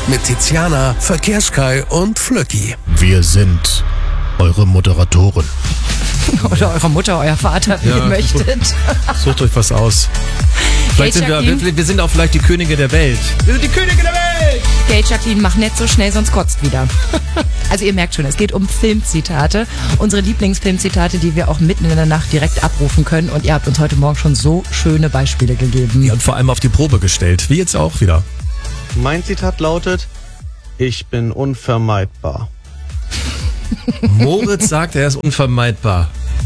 mit Tiziana, Verkehrskai und Flöcki. Wir sind eure Moderatoren. Oder eure Mutter, euer Vater, wie ihr möchtet. Sucht euch was aus. Vielleicht sind wir sind auch vielleicht die Könige der Welt. Wir sind die Könige der Welt! Okay, Jacqueline, mach nicht so schnell, sonst kotzt wieder. Also ihr merkt schon, es geht um Filmzitate. Unsere Lieblingsfilmzitate, die wir auch mitten in der Nacht direkt abrufen können. Und ihr habt uns heute Morgen schon so schöne Beispiele gegeben. Ja, und vor allem auf die Probe gestellt. Wie jetzt auch wieder. Mein Zitat lautet: Ich bin unvermeidbar. Moritz sagt, er ist unvermeidbar.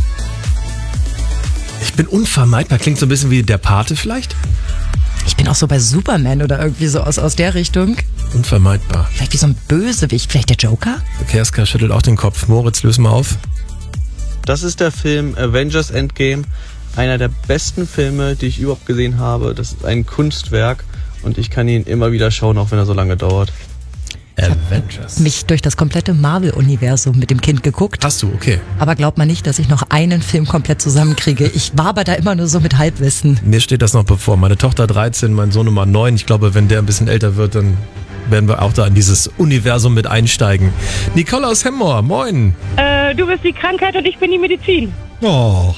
Ich bin unvermeidbar. Klingt so ein bisschen wie der Pate vielleicht? Ich bin auch so bei Superman oder irgendwie so aus der Richtung. Unvermeidbar. Vielleicht wie so ein Bösewicht, vielleicht der Joker? Verkehrska schüttelt auch den Kopf. Moritz, löse mal auf. Das ist der Film Avengers Endgame. Einer der besten Filme, die ich überhaupt gesehen habe. Das ist ein Kunstwerk und ich kann ihn immer wieder schauen, auch wenn er so lange dauert. Avengers. Mich durch das komplette Marvel-Universum mit dem Kind geguckt. Hast du, okay. Aber glaubt man nicht, dass ich noch einen Film komplett zusammenkriege. Ich war aber da immer nur so mit Halbwissen. Mir steht das noch bevor. Meine Tochter 13, mein Sohn Nummer 9. Ich glaube, wenn der ein bisschen älter wird, dann werden wir auch da in dieses Universum mit einsteigen. Nicole aus Hemmoor, moin. Du bist die Krankheit und ich bin die Medizin. Oh.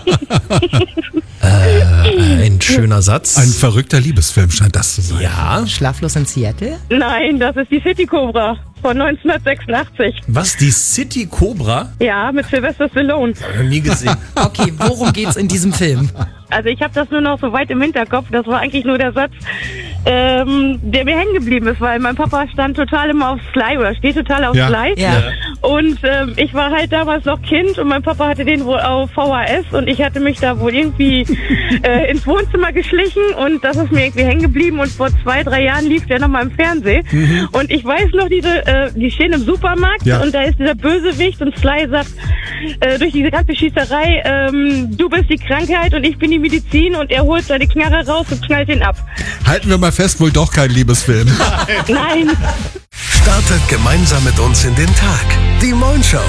Ein schöner Satz. Ein verrückter Liebesfilm scheint das zu sein. Ja. Schlaflos in Seattle? Nein, das ist die City Cobra von 1986. Was, die City Cobra? Ja, mit Sylvester Stallone. Nie gesehen. Okay, worum geht's in diesem Film? Also ich habe das nur noch so weit im Hinterkopf. Das war eigentlich nur der Satz, der mir hängen geblieben ist, weil mein Papa stand total immer auf Sly oder steht total auf Sly. Ja. Und ich war halt damals noch Kind und mein Papa hatte den wohl auf VHS und ich hatte mich da wohl irgendwie ins Wohnzimmer geschlichen und das ist mir irgendwie hängen geblieben und vor 2-3 Jahren lief der nochmal im Fernsehen. Und ich weiß noch, die stehen im Supermarkt und da ist dieser Bösewicht und Sly sagt, durch diese ganze Schießerei, du bist die Krankheit und ich bin die Medizin und er holt seine Knarre raus und knallt ihn ab. Halten wir mal fest, wohl doch kein Liebesfilm. Nein. Startet gemeinsam mit uns in den Tag. Die Moin Show.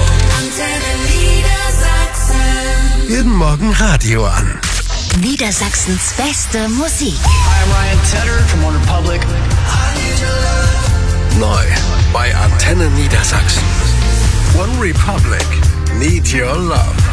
Jeden Morgen Radio an. Niedersachsens beste Musik. Hi, I'm Ryan Tedder from One Republic. Neu bei Antenne Niedersachsen. One Republic. Need Your Love.